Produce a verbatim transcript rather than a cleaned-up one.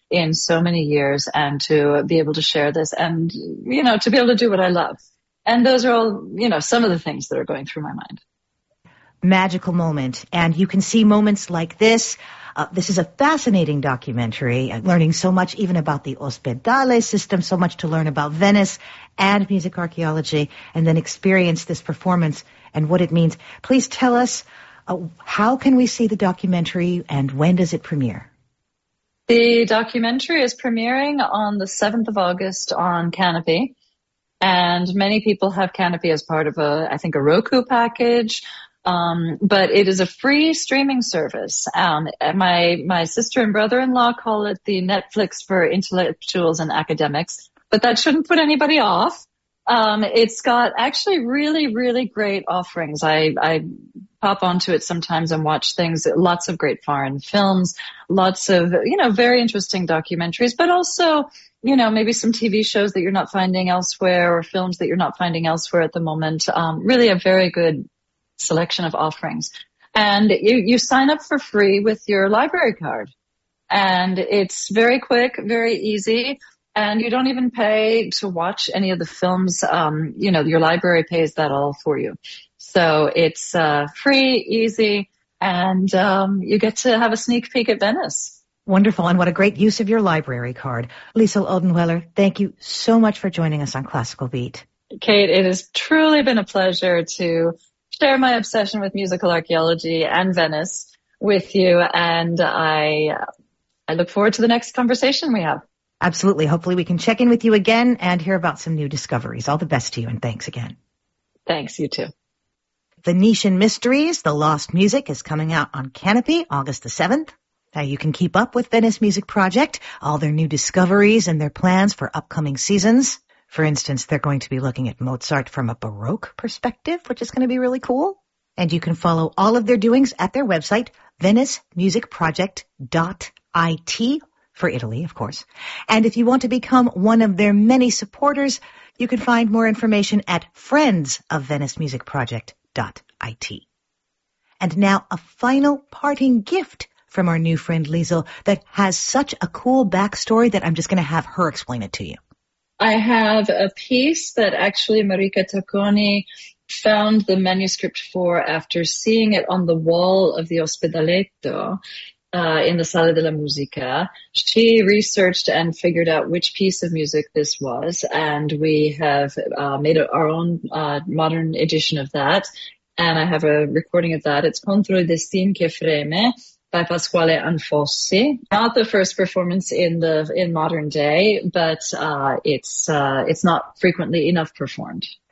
in so many years, and to be able to share this and, you know, to be able to do what I love. And those are all, you know, some of the things that are going through my mind. Magical moment. And you can see moments like this. Uh, this is a fascinating documentary, uh, learning so much even about the Ospedale system, so much to learn about Venice and music archaeology, and then experience this performance and what it means. Please tell us, uh, how can we see the documentary and when does it premiere? The documentary is premiering on the seventh of August on Canopy. And many people have Canopy as part of a, I think, a Roku package. Um, but it is a free streaming service. Um, my, my sister and brother-in-law call it the Netflix for intellectuals and academics, but that shouldn't put anybody off. Um, it's got actually really, really great offerings. I, I pop onto it sometimes and watch things, lots of great foreign films, lots of, you know, very interesting documentaries, but also, you know, maybe some T V shows that you're not finding elsewhere or films that you're not finding elsewhere at the moment. Um, really a very good selection of offerings. And you, you sign up for free with your library card. And it's very quick, very easy. And you don't even pay to watch any of the films. Um, you know, your library pays that all for you. So it's uh, free, easy, and um, you get to have a sneak peek at Venice. Wonderful, and what a great use of your library card. Liesl Odenweiler, thank you so much for joining us on Classical Beat. Kate, it has truly been a pleasure to share my obsession with musical archaeology and Venice with you, and I, I look forward to the next conversation we have. Absolutely. Hopefully we can check in with you again and hear about some new discoveries. All the best to you, and thanks again. Thanks, you too. Venetian Mysteries, The Lost Music, is coming out on Canopy August the seventh. Now you can keep up with Venice Music Project, all their new discoveries and their plans for upcoming seasons. For instance, they're going to be looking at Mozart from a Baroque perspective, which is going to be really cool. And you can follow all of their doings at their website, venice music project dot I T, for Italy, of course. And if you want to become one of their many supporters, you can find more information at friends of venice music project dot I T. And now a final parting gift from our new friend Liesl that has such a cool backstory that I'm just going to have her explain it to you. I have a piece that actually Marika Tacconi found the manuscript for after seeing it on the wall of the Ospedaletto uh, in the Sala della Musica. She researched and figured out which piece of music this was, and we have uh, made our own uh, modern edition of that. And I have a recording of that. It's Contro il destin che freme by Pasquale Anfossi. Not the first performance in the in modern day, but uh, it's uh, it's not frequently enough performed.